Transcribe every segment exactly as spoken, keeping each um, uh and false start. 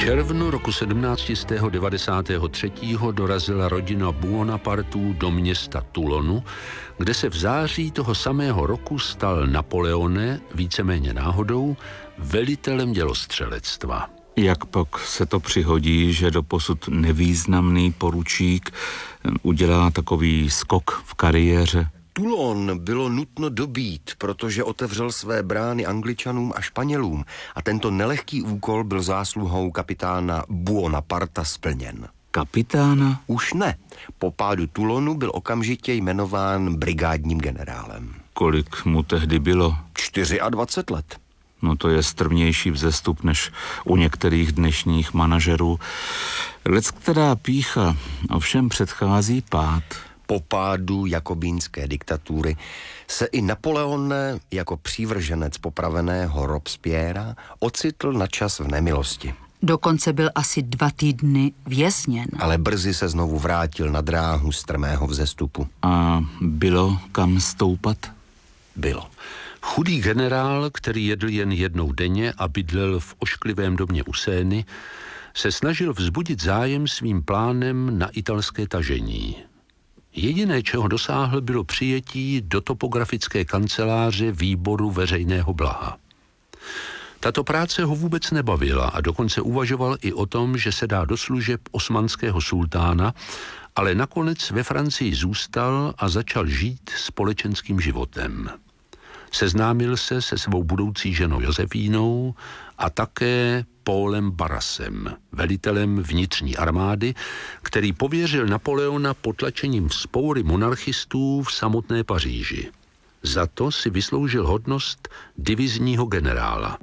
červnu roku sedmnáct set devadesát tři dorazila rodina Buonapartů do města Toulonu, kde se v září toho samého roku stal Napoleone, víceméně náhodou, velitelem dělostřelectva. Jak pak se to přihodí, že doposud nevýznamný poručík udělá takový skok v kariéře? Toulon bylo nutno dobít, protože otevřel své brány Angličanům a Španělům a tento nelehký úkol byl zásluhou kapitána Buonaparta splněn. Kapitána? Už ne. Po pádu Toulonu byl okamžitě jmenován brigádním generálem. Kolik mu tehdy bylo? dvacet čtyři let. No to je strmější vzestup než u některých dnešních manažerů. Leckterá pýcha ovšem předchází pád. Po pádu jakobínské diktatury se i Napoleon jako přívrženec popraveného Robespierra ocitl na čas v nemilosti. Dokonce byl asi dva týdny vězněn. Ale brzy se znovu vrátil na dráhu strmého vzestupu. A bylo kam stoupat? Bylo. Chudý generál, který jedl jen jednou denně a bydlel v ošklivém domě u Sény, se snažil vzbudit zájem svým plánem na italské tažení. Jediné, čeho dosáhl, bylo přijetí do topografické kanceláře výboru veřejného blaha. Tato práce ho vůbec nebavila a dokonce uvažoval i o tom, že se dá do služeb osmanského sultána, ale nakonec ve Francii zůstal a začal žít společenským životem. Seznámil se se svou budoucí ženou Josefínou a také Paulem Barrasem, velitelem vnitřní armády, který pověřil Napoleona potlačením vzpoury monarchistů v samotné Paříži. Za to si vysloužil hodnost divizního generála.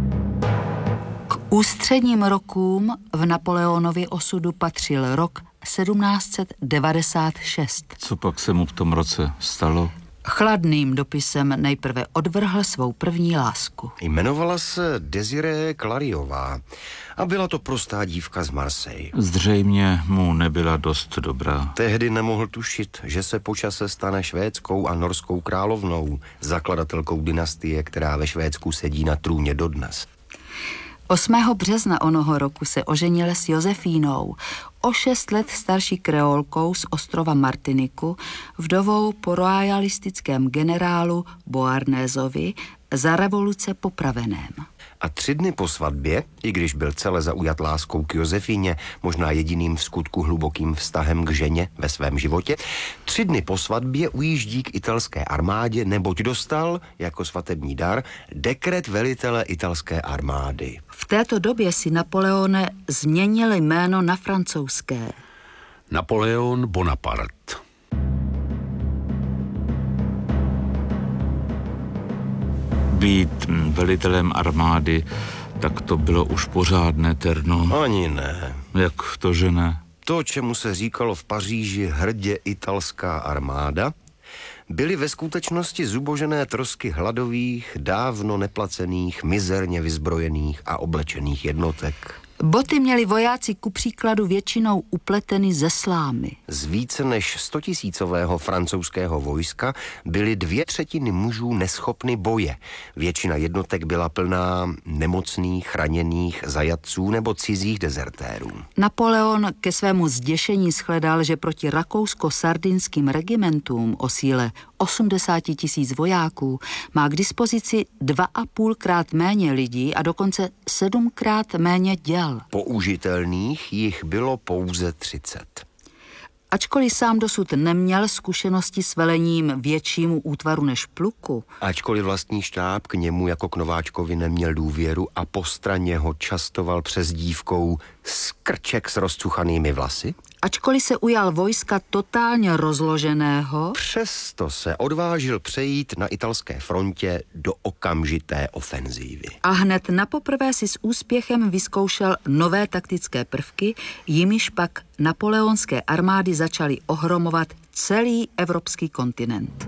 K ústředním rokům v Napoleonově osudu patřil rok sedmnáct set devadesát šest. Co pak se mu v tom roce stalo? Chladným dopisem nejprve odvrhl svou první lásku. Jmenovala se Désirée Claryová a byla to prostá dívka z Marseille. Zřejmě mu nebyla dost dobrá. Tehdy nemohl tušit, že se po čase stane švédskou a norskou královnou, zakladatelkou dynastie, která ve Švédsku sedí na trůně dodnes. osmého března onoho roku se oženil s Josefínou, o šest let starší kreolkou z ostrova Martiniku, vdovou po royalistickém generálu Beauharnésovi, za revoluce popraveném. A tři dny po svatbě, i když byl celé zaujat láskou k Josefíně, možná jediným v skutku hlubokým vztahem k ženě ve svém životě, tři dny po svatbě ujíždí k italské armádě, neboť dostal jako svatební dar dekret velitele italské armády. V této době si Napoleone změnil jméno na francouzské. Napoleon Bonaparte. Být velitelem armády, tak to bylo už pořádné terno. Ani ne. Jak to, že ne? To, čemu se říkalo v Paříži hrdě italská armáda, byly ve skutečnosti zubožené trosky hladových, dávno neplacených, mizerně vyzbrojených a oblečených jednotek. Boty měli vojáci ku příkladu většinou upleteny ze slámy. Z více než stotisícového francouzského vojska byly dvě třetiny mužů neschopny boje. Většina jednotek byla plná nemocných, raněných, zajatců nebo cizích dezertérů. Napoleon ke svému zděšení shledal, že proti rakousko-sardinským regimentům o síle osmdesát tisíc vojáků má k dispozici dva a půlkrát méně lidí a dokonce sedmkrát méně děl. Použitelných jich bylo pouze třicet. Ačkoliv sám dosud neměl zkušenosti s velením většímu útvaru než pluku, Ačkoliv vlastní štáb k němu jako k nováčkovi neměl důvěru a po straně ho častoval přezdívkou skrček s rozcuchanými vlasy, ačkoliv se ujal vojska totálně rozloženého, přesto se odvážil přejít na italské frontě do okamžité ofenzívy. a hned napoprvé si s úspěchem vyzkoušel nové taktické prvky, jimiž pak napoleonské armády začaly ohromovat celý evropský kontinent.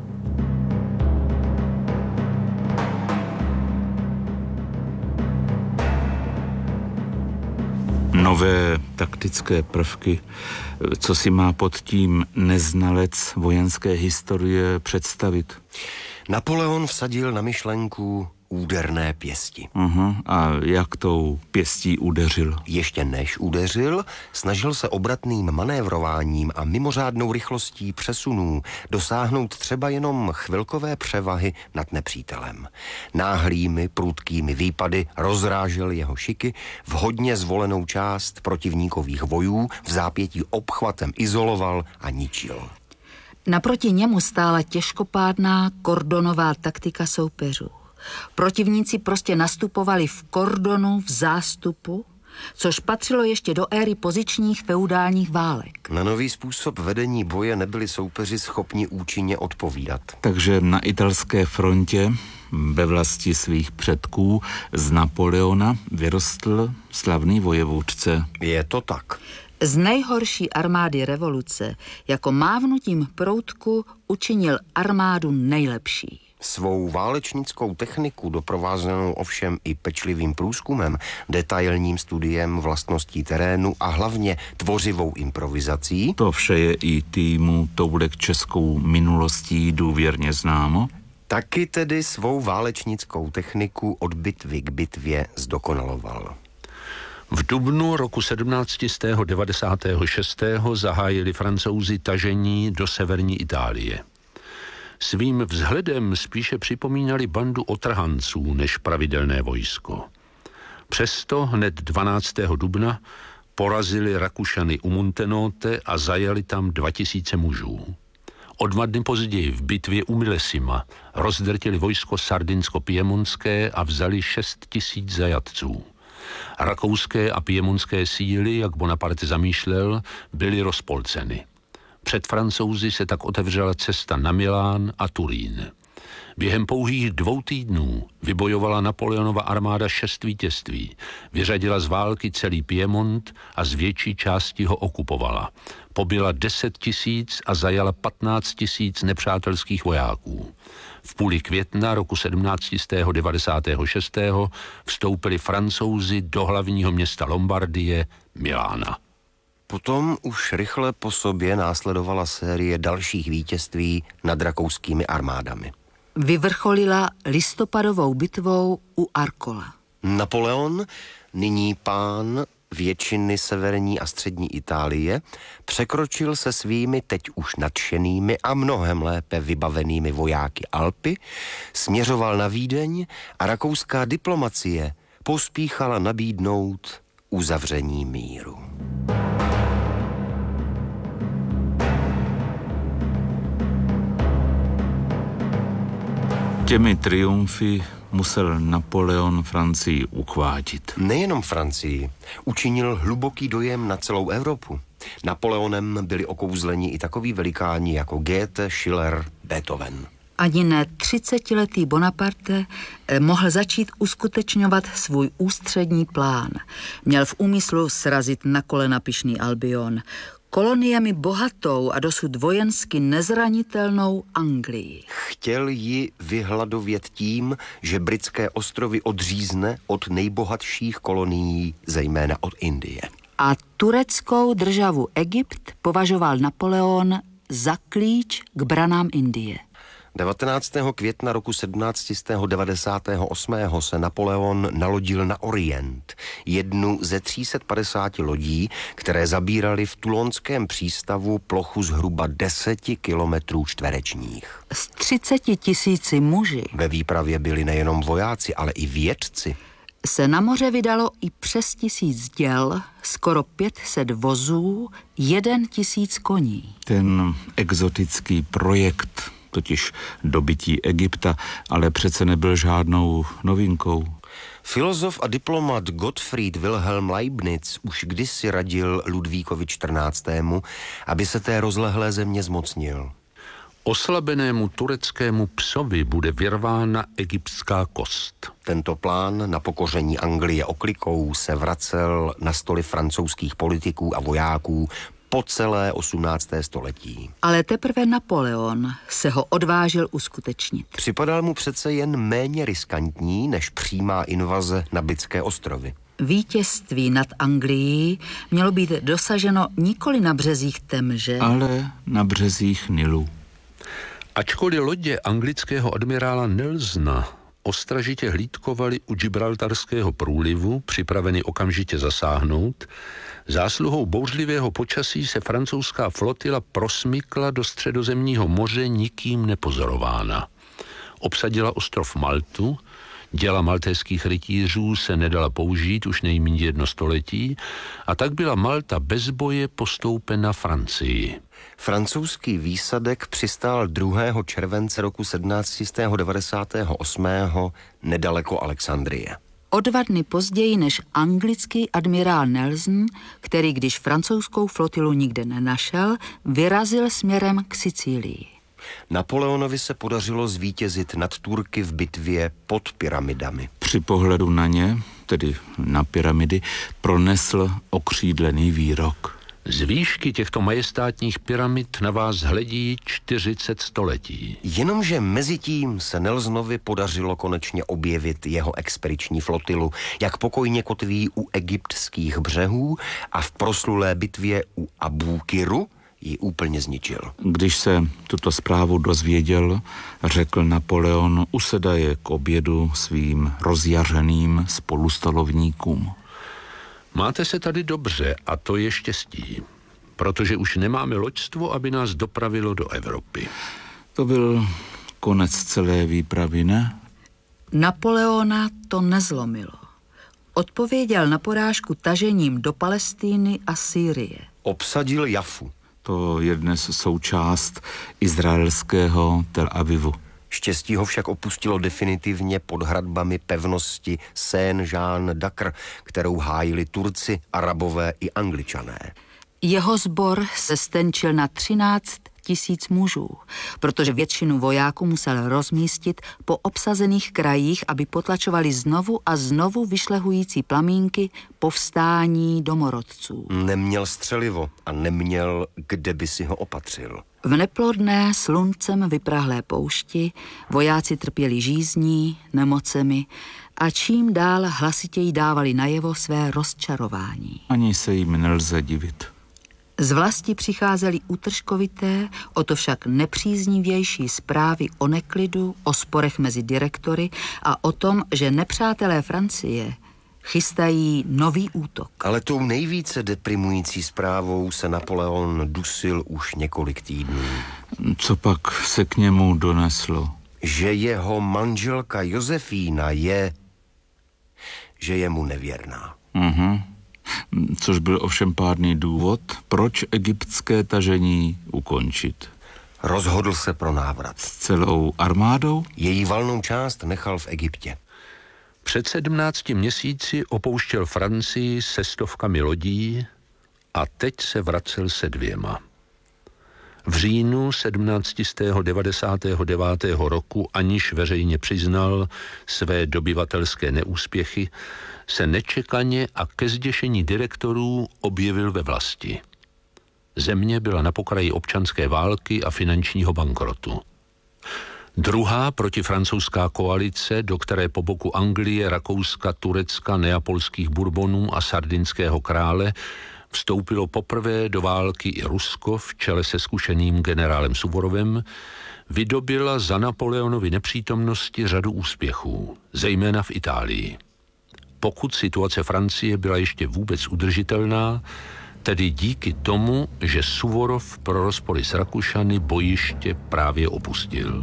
Nové taktické prvky, co si má pod tím neznalec vojenské historie představit? Napoleon vsadil na myšlenku úderné pěsti. Aha, a jak tou pěstí udeřil? Ještě než udeřil, snažil se obratným manévrováním a mimořádnou rychlostí přesunů dosáhnout třeba jenom chvilkové převahy nad nepřítelem. Náhlými, prudkými výpady rozrážel jeho šiky, vhodně zvolenou část protivníkových vojů v zápětí obchvatem izoloval a ničil. Naproti němu stála těžkopádná kordonová taktika soupeřů. Protivníci prostě nastupovali v kordonu v zástupu, což patřilo ještě do éry pozičních feudálních válek. Na nový způsob vedení boje nebyli soupeři schopni účinně odpovídat. Takže na italské frontě ve vlasti svých předků z Napoleona vyrostl slavný vojevůdce. Je to tak. Z nejhorší armády revoluce jako mávnutím proutku učinil armádu nejlepší. Svou válečnickou techniku, doprovázenou ovšem i pečlivým průzkumem, detailním studiem vlastností terénu a hlavně tvořivou improvizací, To vše je i týmu Toulek českou minulostí důvěrně známo. taky tedy svou válečnickou techniku od bitvy k bitvě zdokonaloval. V dubnu roku sedmnáct devadesát šest zahájili Francouzi tažení do severní Itálie. Svým vzhledem spíše připomínali bandu otrhanců než pravidelné vojsko. Přesto hned dvanáctého dubna porazili Rakušany u Montenote a zajali tam dva tisíce mužů. O dva dny později v bitvě u Millesima rozdrtili vojsko sardinsko-piemonské a vzali šest tisíc zajatců. Rakouské a piemonské síly, jak Bonaparte zamýšlel, byly rozpolceny. Před Francouzi se tak otevřela cesta na Milán a Turín. Během pouhých dvou týdnů vybojovala Napoleonova armáda šest vítězství, vyřadila z války celý Piemont a z větší části ho okupovala. Pobila deset tisíc a zajala patnáct tisíc nepřátelských vojáků. V půli května roku sedmnáct devadesát šest vstoupili Francouzi do hlavního města Lombardie, Milána. Potom už rychle po sobě následovala série dalších vítězství nad rakouskými armádami. Vyvrcholila listopadovou bitvou u Arcola. Napoleon, nyní pán většiny severní a střední Itálie, překročil se svými teď už nadšenými a mnohem lépe vybavenými vojáky Alpy, směřoval na Vídeň a rakouská diplomacie pospíchala nabídnout uzavření míru. Těmi triumfy musel Napoleon Francii uchvátit. Nejenom Francii, učinil hluboký dojem na celou Evropu. Napoleonem byli okouzleni i takoví velikáni jako Goethe, Schiller, Beethoven. Ani ne třicetiletý Bonaparte mohl začít uskutečňovat svůj ústřední plán. Měl v úmyslu srazit na kolena pyšný Albion, koloniemi bohatou a dosud vojensky nezranitelnou Anglii. Chtěl ji vyhladovět tím, že britské ostrovy odřízne od nejbohatších kolonií, zejména od Indie. A tureckou državu Egypt považoval Napoleon za klíč k branám Indie. devatenáctého května roku sedmnáct devadesát osm se Napoleon nalodil na Orient, jednu ze tří set padesáti lodí, které zabíraly v toulonském přístavu plochu zhruba deseti kilometrů čtverečních. S třiceti tisíci muži Ve výpravě byli nejenom vojáci, ale i vědci. se na moře vydalo i přes tisíc děl, skoro pět set vozů, jeden tisíc koní. Ten exotický projekt, totiž dobytí Egypta, ale přece nebyl žádnou novinkou. Filozof a diplomat Gottfried Wilhelm Leibniz už kdysi radil Ludvíkovi čtrnáctému, aby se té rozlehlé země zmocnil. Oslabenému tureckému psovi bude vyrvána egyptská kost. Tento plán na pokoření Anglie oklikou se vracel na stoly francouzských politiků a vojáků po celé osmnácté století. Ale teprve Napoleon se ho odvážil uskutečnit. Připadal mu přece jen méně riskantní než přímá invaze na Britské ostrovy. Vítězství nad Anglií mělo být dosaženo nikoli na březích Temže, Ale na březích Nilu. Ačkoliv lodě anglického admirála Nelsona ostražitě hlídkovali u Gibraltarského průlivu, připraveni okamžitě zasáhnout. Zásluhou bouřlivého počasí se francouzská flotila prosmykla do Středozemního moře nikým nepozorována. Obsadila ostrov Maltu, děla maltéských rytířů se nedala použít už nejméně jedno století a tak byla Malta bez boje postoupena Francii. Francouzský výsadek přistál druhého července roku sedmnáct set devadesát osm nedaleko Alexandrie. O dva dny později než anglický admirál Nelson, který když francouzskou flotilu nikde nenašel, vyrazil směrem k Sicílii. Napoleonovi se podařilo zvítězit nad Turky v bitvě pod pyramidami. Při pohledu na ně, tedy na pyramidy, pronesl okřídlený výrok. Z výšky těchto majestátních pyramid na vás hledí čtyřicet století. Jenomže mezi tím se Nelsonovi podařilo konečně objevit jeho expediční flotilu, jak pokojně kotví u egyptských břehů a v proslulé bitvě u Abú Kiru ji úplně zničil. Když se tuto zprávu dozvěděl, řekl Napoleon, usedaje k obědu svým rozjařeným spolustolovníkům. Máte se tady dobře a to je štěstí, protože už nemáme loďstvo, aby nás dopravilo do Evropy. To byl konec celé výpravy, ne? Napoleona to nezlomilo. Odpověděl na porážku tažením do Palestíny a Sýrie. Obsadil Jafu. To je dnes součást izraelského Tel Avivu. Štěstí ho však opustilo definitivně pod hradbami pevnosti Saint-Jean d'Acre, kterou hájili Turci, Arabové i Angličané. Jeho sbor se stenčil na třináct tisíc mužů, protože většinu vojáků musel rozmístit po obsazených krajích, aby potlačovali znovu a znovu vyšlehující plamínky povstání domorodců. Neměl střelivo a neměl, kde by si ho opatřil. V neplodné, sluncem vyprahlé poušti vojáci trpěli žízní, nemocemi a čím dál hlasitěji dávali najevo své rozčarování. Ani se jim nelze divit. Z vlasti přicházely útržkovité, o to však nepříznivější zprávy o neklidu, o sporech mezi direktory a o tom, že nepřátelé Francie chystají nový útok. Ale tou nejvíce deprimující zprávou se Napoleon dusil už několik týdnů. Co pak se k němu doneslo? Že jeho manželka Josefína je... že je mu nevěrná. Mhm. Což byl ovšem pádný důvod, proč egyptské tažení ukončit. Rozhodl se pro návrat. S celou armádou? Její valnou část nechal v Egyptě. Před sedmnácti měsíci opouštěl Francii se stovkami lodí a teď se vracel se dvěma. V říjnu sedmnáct set devadesát devět roku, aniž veřejně přiznal své dobyvatelské neúspěchy, se nečekaně a ke zděšení direktorů objevil ve vlasti. Země byla na pokraji občanské války a finančního bankrotu. Druhá protifrancouzská koalice, do které po boku Anglie, Rakouska, Turecka, neapolských Bourbonů a sardinského krále vstoupilo poprvé do války i Rusko v čele se zkušeným generálem Suvorovem, vydobila za Napoleonovy nepřítomnosti řadu úspěchů, zejména v Itálii. Pokud situace Francie byla ještě vůbec udržitelná, tedy díky tomu, že Suvorov pro rozpory s Rakušany bojiště právě opustil.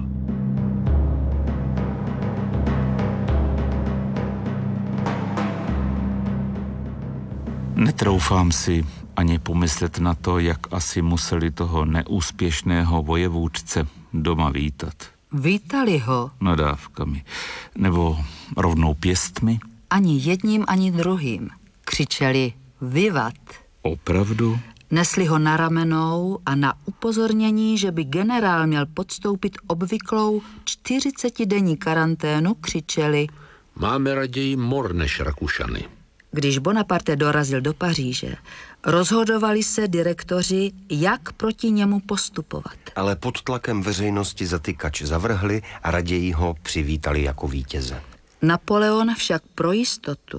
Netroufám si ani pomyslet na to, jak asi museli toho neúspěšného vojevůdce doma vítat. Vítali ho Nadávkami. Nebo rovnou pěstmi. ani jedním, ani druhým. Křičeli vivat. Opravdu? Nesli ho na ramenou a na upozornění, že by generál měl podstoupit obvyklou čtyřicetidenní karanténu, křičeli: Máme raději mor než Rakušany. Když Bonaparte dorazil do Paříže, rozhodovali se direktoři, jak proti němu postupovat. Ale pod tlakem veřejnosti zatykač zavrhli a raději ho přivítali jako vítěze. Napoleon však pro jistotu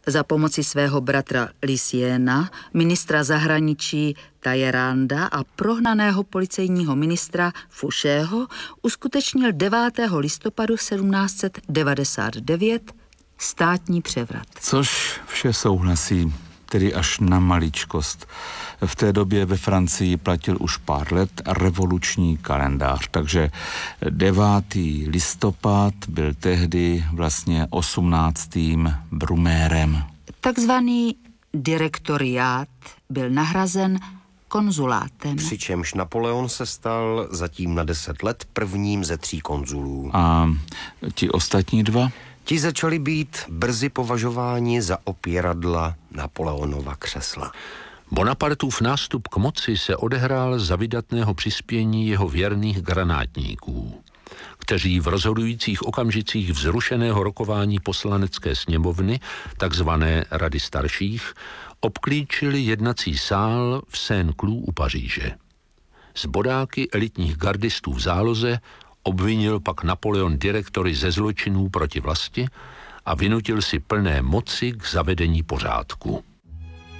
Za pomoci svého bratra Lysiena, ministra zahraničí Talleyranda a prohnaného policejního ministra Fouchého uskutečnil devátého listopadu sedmnáct set devadesát devět státní převrat. Což vše souhlasí tedy až na maličkost. V té době ve Francii platil už pár let revoluční kalendář, takže devátý listopad byl tehdy vlastně osmnáctým Brumairem. Takzvaný direktoriát byl nahrazen konzulátem. Přičemž Napoleon se stal zatím na deset let prvním ze tří konzulů. A ti ostatní dva? Ti začali být brzy považováni za opěradla Napoleonova křesla. Bonapartův nástup k moci se odehrál za vydatného přispění jeho věrných granátníků, kteří v rozhodujících okamžicích vzrušeného rokování poslanecké sněmovny, takzvané Rady starších, obklíčili jednací sál v Saint-Cloud u Paříže. Z bodáky elitních gardistů v záloze obvinil pak Napoleon direktory ze zločinů proti vlasti a vynutil si plné moci k zavedení pořádku.